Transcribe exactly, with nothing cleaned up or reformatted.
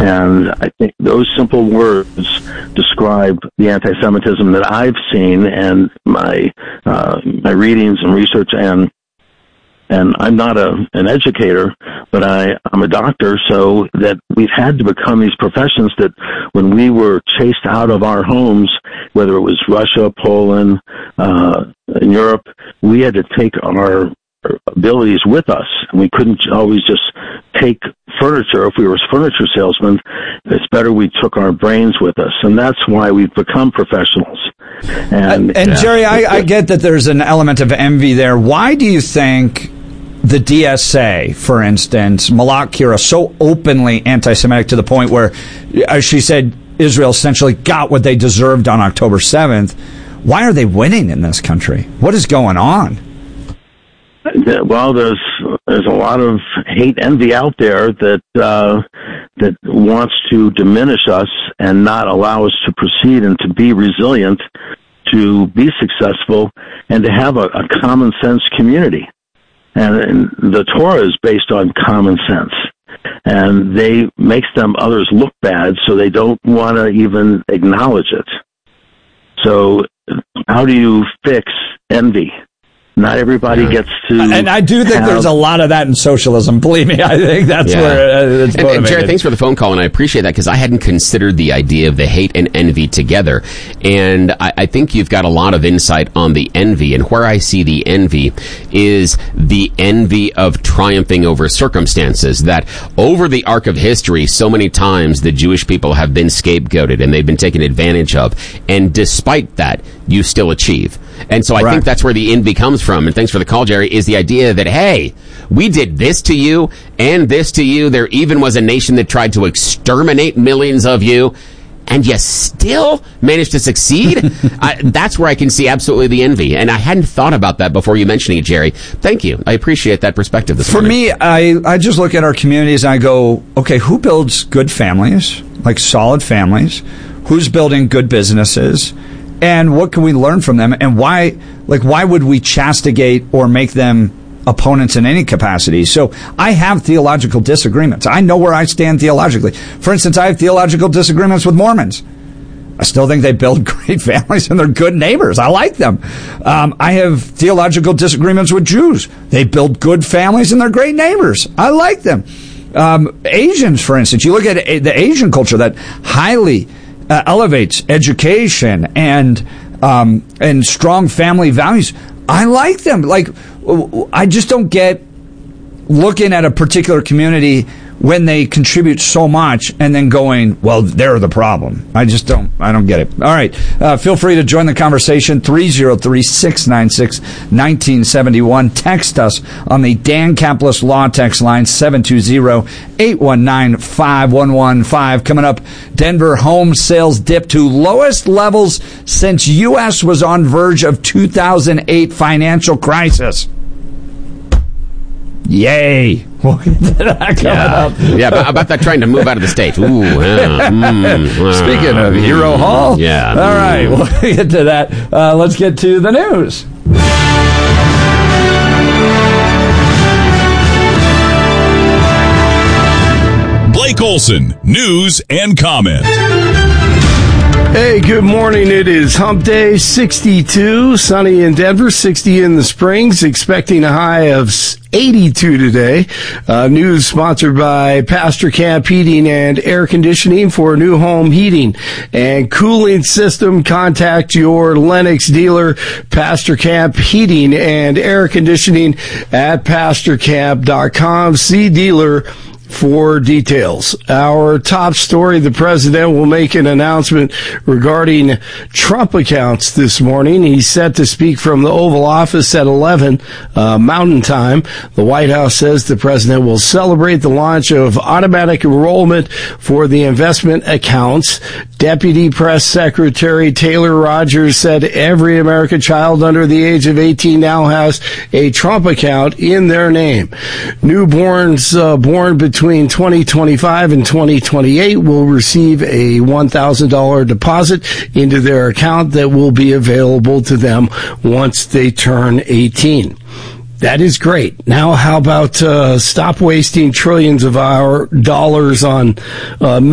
And I think those simple words describe the anti-Semitism that I've seen and my uh, my readings and research. And and I'm not a an educator, but I, I'm a doctor, so that we've had to become these professions that when we were chased out of our homes, whether it was Russia, Poland, uh, in Europe, we had to take our abilities with us. We couldn't always just take furniture. If we were furniture salesmen, it's better we took our brains with us. And that's why we've become professionals. And, and yeah. Jerry, I, I get that there's an element of envy there. Why do you think the D S A, for instance, Malak Kira, so openly anti-Semitic to the point where, as she said, Israel essentially got what they deserved on October seventh. Why are they winning in this country? What is going on? Well, there's there's a lot of hate, envy out there that uh, that wants to diminish us and not allow us to proceed and to be resilient, to be successful, and to have a, a common sense community. And, and the Torah is based on common sense, and they makes them others look bad, so they don't want to even acknowledge it. So, how do you fix envy? Not everybody gets to. And I do think have, there's a lot of that in socialism. Believe me, I think that's yeah. where uh, it's and, motivated. and Jared, thanks for the phone call, and I appreciate that because I hadn't considered the idea of the hate and envy together. And I, I think you've got a lot of insight on the envy. And where I see the envy is the envy of triumphing over circumstances. That over the arc of history, so many times the Jewish people have been scapegoated and they've been taken advantage of. And despite that, you still achieve. And so I right. think that's where the envy comes from. And thanks for the call, Jerry, is the idea that, hey, we did this to you and this to you. There even was a nation that tried to exterminate millions of you, and you still managed to succeed. I, that's where I can see absolutely the envy. And I hadn't thought about that before you mentioning it, Jerry. Thank you. I appreciate that perspective this For morning. me, I, I just look at our communities and I go, okay, who builds good families, like solid families? Who's building good businesses? And what can we learn from them? And why, like, why would we chastigate or make them opponents in any capacity? So I have theological disagreements. I know where I stand theologically. For instance, I have theological disagreements with Mormons. I still think they build great families and they're good neighbors. I like them. Um, I have theological disagreements with Jews. They build good families and they're great neighbors. I like them. Um, Asians, for instance, you look at the Asian culture that highly Uh, elevates education and um, and strong family values. I like them. Like, I just don't get looking at a particular community when they contribute so much and then going, well, they're the problem. I just don't, I don't get it. All right. Uh, feel free to join the conversation. three oh three, six nine six, one nine seven one. Text us on the Dan Caplis Law text line, seven two zero, eight one nine, five one one five. Coming up, Denver home sales dip to lowest levels since U S was on verge of two thousand eight financial crisis. Yay. We'll get to that coming yeah. up. Yeah, about, about that trying to move out of the state. Ooh, yeah, mm, Speaking of Hero Hall. Yeah. All mm. right, we'll get to that. Uh, let's get to the news. Blake Olson, news and comment. Hey, good morning. It is Hump Day, sixty-two, sunny in Denver, sixty in the Springs, expecting a high of eighty-two today. Uh, news sponsored by Pastor Camp Heating and Air Conditioning. For new home heating and cooling system, contact your Lennox dealer, Pastor Camp Heating and Air Conditioning at pastor camp dot com. See dealer for details. Our top story, the president will make an announcement regarding Trump accounts this morning. He's set to speak from the Oval Office at eleven uh, Mountain Time. The White House says the president will celebrate the launch of automatic enrollment for the investment accounts. Deputy Press Secretary Taylor Rogers said every American child under the age of eighteen now has a Trump account in their name. Newborns uh, born between Between twenty twenty-five and twenty twenty-eight will receive a one thousand dollars deposit into their account that will be available to them once they turn eighteen. That is great. Now, how about uh, stop wasting trillions of our dollars on uh,